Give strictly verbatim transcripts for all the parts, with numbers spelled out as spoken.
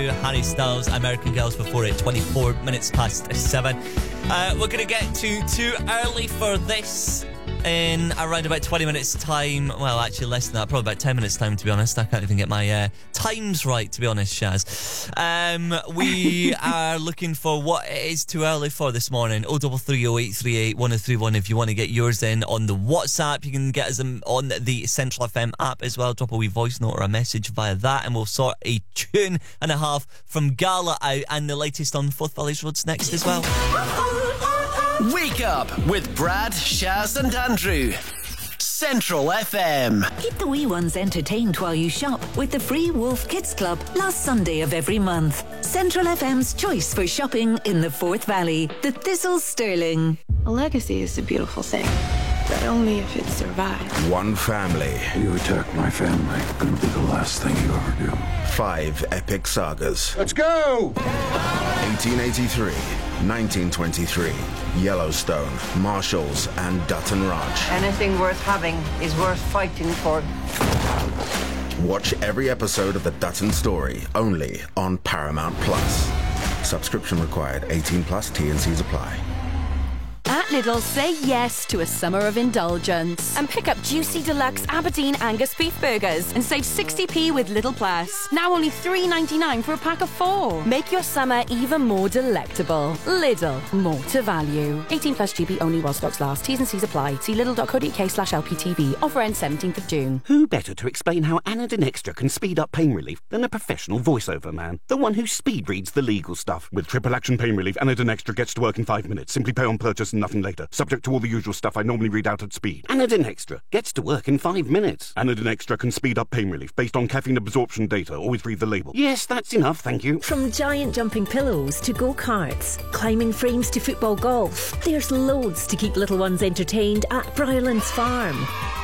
Harry Styles, American Girls before it, twenty-four minutes past seven. Uh, we're going to get to too early for this in around about twenty minutes time. Well, actually less than that, probably about ten minutes time, to be honest. I can't even get my uh, times right, to be honest, Shaz. Um, we are looking for what it is too early for this morning. oh three three oh eight three eight one oh three one if you want to get yours in on the WhatsApp. You can get us on the Central F M app as well. Drop a wee voice note or a message via that, and we'll sort a tune and a half from Gala out, and the latest on Forth Valleys Road's next as well. Wake up with Brad, Shaz and Andrew. Central F M. Keep the wee ones entertained while you shop with the free Wolf Kids Club last Sunday of every month. Central F M's choice for shopping in the Forth Valley. The Thistle Stirling. A legacy is a beautiful thing, but only if it survives. One family. You attack my family, gonna be the last thing you ever do. Five epic sagas. Let's go! eighteen eighty-three, nineteen twenty-three, Yellowstone, Marshalls, and Dutton Ranch. Anything worth having is worth fighting for. Watch every episode of The Dutton Story, only on Paramount Plus. Subscription required, eighteen plus, T and C's apply. At Lidl, say yes to a summer of indulgence and pick up juicy deluxe Aberdeen Angus beef burgers and save sixty p with Lidl Plus. Now only three ninety-nine for a pack of four. Make your summer even more delectable. Lidl, more to value. eighteen plus G B only while stocks last. T's and C's apply. See lidl.co.uk slash LPTV. Offer ends seventeenth of June. Who better to explain how Anadin Extra can speed up pain relief than a professional voiceover man? The one who speed reads the legal stuff. With triple action pain relief, Anadin Extra gets to work in five minutes. Simply pay on purchase and nothing later. Subject to all the usual stuff I normally read out at speed. Anadin Extra gets to work in five minutes. Anadin Extra can speed up pain relief based on caffeine absorption data. Always read the label. Yes, that's enough, thank you. From giant jumping pillows to go-karts, climbing frames to football golf, there's loads to keep little ones entertained at Briarlands Farm.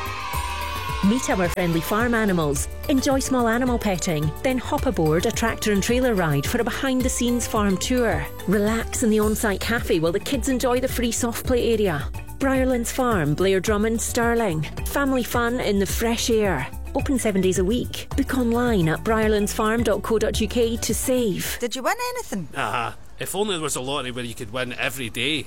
Meet our friendly farm animals, enjoy small animal petting, then hop aboard a tractor and trailer ride for a behind-the-scenes farm tour. Relax in the on-site cafe while the kids enjoy the free soft play area. Briarlands Farm, Blair Drummond, Stirling. Family fun in the fresh air. Open seven days a week. Book online at briarlands farm dot co dot uk to save. Did you win anything? Ah, uh, if only there was a lottery where you could win every day.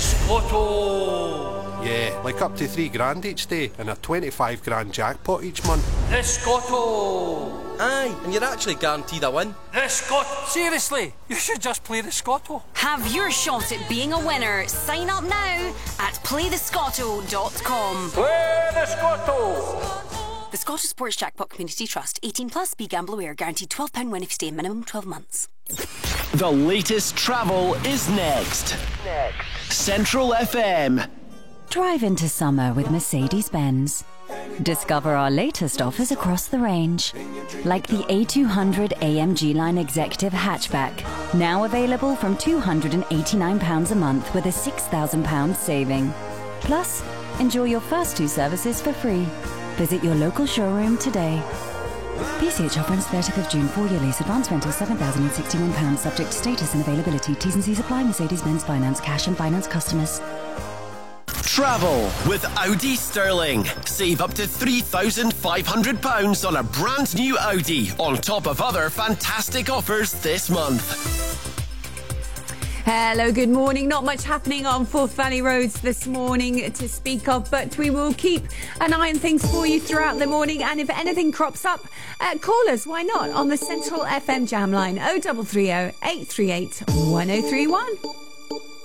Escoto! Yeah, like up to three grand each day and a twenty-five grand jackpot each month. Escoto! Aye, and you're actually guaranteed a win. Escoto! Seriously, you should just play the Scotto. Have your shot at being a winner. Sign up now at play the scotto dot com. Play the Scotto! The Scottish Sports Jackpot Community Trust. eighteen plus, be gamble aware. Guaranteed twelve pounds win if you stay minimum twelve months. The latest travel is next. Next. Central F M. Drive into summer with Mercedes-Benz. Discover our latest offers across the range, like the A two hundred A M G Line Executive Hatchback, now available from two hundred eighty-nine pounds a month with a six thousand pounds saving. Plus, enjoy your first two services for free. Visit your local showroom today. P C H offer ends thirtieth of June. Four-year lease. Advance rental seven thousand sixty-one pounds. Subject to status and availability. T's and C's apply. Mercedes-Benz Finance. Cash and finance customers. Travel with Audi Sterling. Save up to three thousand five hundred pounds on a brand new Audi, on top of other fantastic offers this month. Hello, good morning. Not much happening on Forth Valley Roads this morning to speak of, but we will keep an eye on things for you throughout the morning. And if anything crops up, uh, call us, why not, on the Central F M Jam line oh three three oh eight three eight one oh three one.